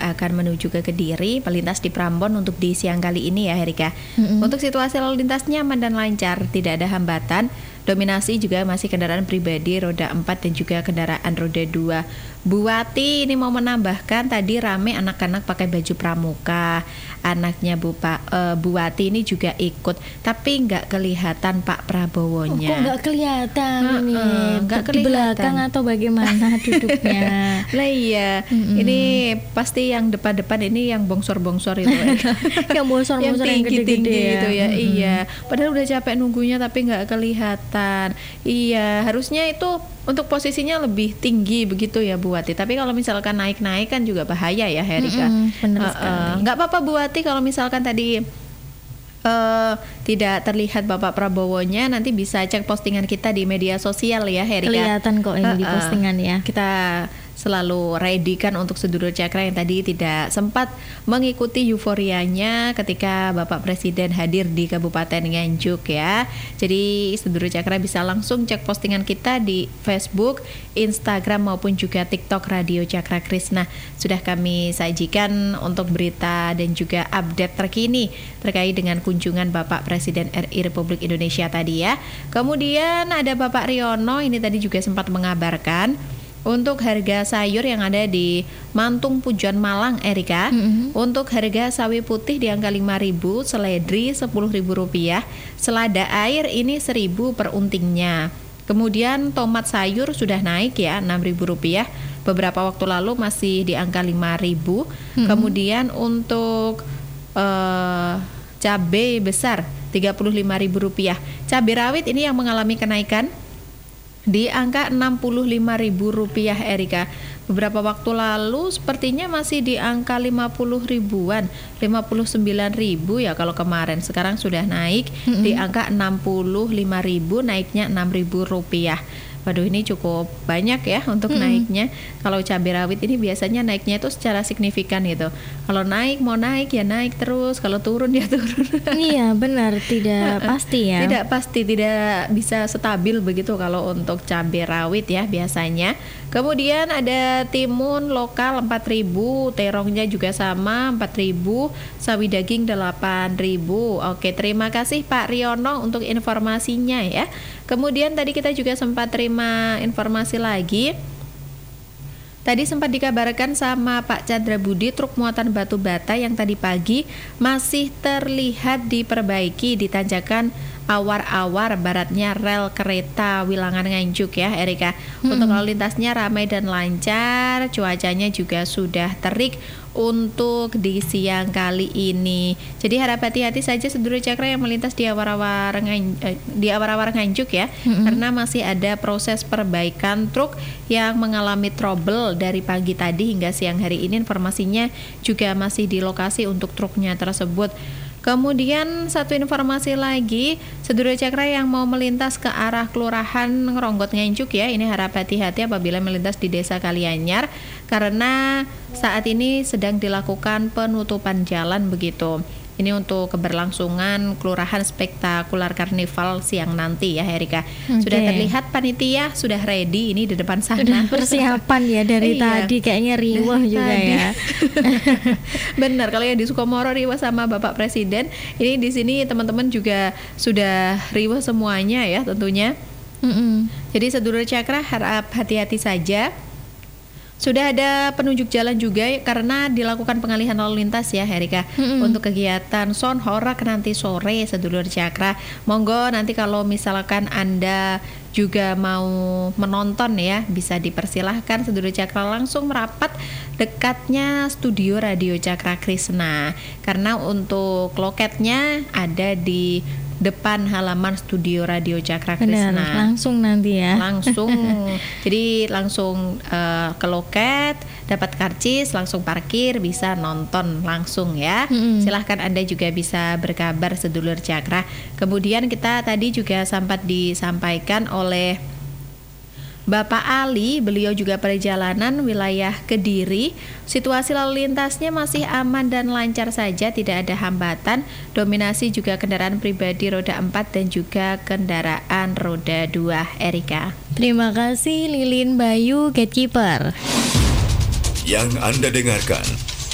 akan menuju ke Kediri, melintas di Prambon untuk di siang kali ini ya Herika. Untuk situasi lalu lintasnya aman dan lancar, tidak ada hambatan. Dominasi juga masih kendaraan pribadi roda 4 dan juga kendaraan roda 2. Bu Wati ini mau menambahkan tadi rame anak-anak pakai baju pramuka. Anaknya Bu Wati ini juga ikut, tapi nggak kelihatan Pak Prabowonya. Kok nggak kelihatan ini? Nggak Di belakang atau bagaimana duduknya? Lah iya, ini pasti yang depan-depan ini yang bongsor-bongsor itu. Yang bongsor-bongsor yang tinggi-tinggi gede-gede itu ya. Iya. Padahal udah capek nunggunya tapi nggak kelihatan. Iya, harusnya itu untuk posisinya lebih tinggi begitu ya Bu Wati. Tapi kalau misalkan naik-naik kan juga bahaya ya Herika. Benar sekali. Nggak apa-apa Bu Wati kalau misalkan tadi tidak terlihat Bapak Prabowonya, nanti bisa cek postingan kita di media sosial ya Herika. Kelihatan kok ini di postingan ya. Kita selalu ready kan untuk sedulur Cakra yang tadi tidak sempat mengikuti euforianya ketika Bapak Presiden hadir di Kabupaten Nganjuk ya. Jadi sedulur Cakra bisa langsung cek postingan kita di Facebook, Instagram maupun juga TikTok Radio Cakra Krisna. Sudah kami sajikan untuk berita dan juga update terkini terkait dengan kunjungan Bapak Presiden RI Republik Indonesia tadi ya. Kemudian ada Bapak Riono ini tadi juga sempat mengabarkan untuk harga sayur yang ada di Mantung Pujon Malang Erika. Untuk harga sawi putih di angka 5.000, seledri Rp10.000, selada air ini 1.000 per untingnya. Kemudian tomat sayur sudah naik ya Rp6.000. Beberapa waktu lalu masih di angka 5.000. Kemudian untuk cabai besar Rp35.000. Cabai rawit ini yang mengalami kenaikan di angka Rp65.000 Erika. Beberapa waktu lalu sepertinya masih di angka 50 ribuan, 59.000 ya kalau kemarin. Sekarang sudah naik di angka 65.000, naiknya Rp6.000. Waduh, ini cukup banyak ya untuk naiknya. Kalau cabai rawit ini biasanya naiknya itu secara signifikan gitu. Kalau naik mau naik ya naik terus, kalau turun ya turun. Iya benar, tidak pasti ya. Tidak pasti, tidak bisa stabil begitu kalau untuk cabai rawit ya biasanya. Kemudian ada timun lokal 4.000, terongnya juga sama 4.000, sawi daging 8.000. Oke, terima kasih Pak Riono untuk informasinya ya. Kemudian tadi kita juga sempat terima informasi lagi. Tadi sempat dikabarkan sama Pak Chandra Budi, truk muatan batu bata yang tadi pagi masih terlihat diperbaiki di tanjakan awar-awar baratnya rel kereta Wilangan Nganjuk ya Erika. Untuk lalu lintasnya ramai dan lancar, cuacanya juga sudah terik untuk di siang kali ini. Jadi harap hati-hati saja sedulur Cakra yang melintas di awar-awar Nganjuk ya, karena masih ada proses perbaikan truk yang mengalami trouble dari pagi tadi hingga siang hari ini. Informasinya juga masih di lokasi untuk truknya tersebut. Kemudian satu informasi lagi, sedulur Cakra yang mau melintas ke arah Kelurahan Ngeronggot Nganjuk ya, ini harap hati-hati apabila melintas di Desa Kalianyar karena saat ini sedang dilakukan penutupan jalan begitu. Ini untuk keberlangsungan kelurahan spektakuler karnival siang nanti ya Erika. Sudah terlihat panitia sudah ready ini di depan sana. Sudah persiapan ya dari tadi, kayaknya riwah juga ya. Benar, kalau yang di Sukomoro riwah sama Bapak Presiden, ini di sini teman-teman juga sudah riwah semuanya ya tentunya. Jadi sedulur Cakra harap hati-hati saja. Sudah ada penunjuk jalan juga karena dilakukan pengalihan lalu lintas ya Erika. Untuk kegiatan Sonhorak nanti sore sedulur Cakra. Monggo nanti kalau misalkan Anda juga mau menonton ya, bisa dipersilahkan sedulur Cakra langsung merapat dekatnya studio Radio Cakra Krisna. Karena untuk loketnya ada di depan halaman studio Radio Cakra Krisna. Benar, langsung nanti ya. Langsung. Jadi langsung ke loket, dapat karcis, langsung parkir, bisa nonton langsung ya. Silahkan Anda juga bisa berkabar sedulur Cakra. Kemudian kita tadi juga sempat disampaikan oleh Bapak Ali, beliau juga perjalanan wilayah Kediri. Situasi lalu lintasnya masih aman dan lancar saja, tidak ada hambatan. Dominasi juga kendaraan pribadi roda 4 dan juga kendaraan roda 2, Erika. Terima kasih Lilin Bayu, Gatekeeper. Yang Anda dengarkan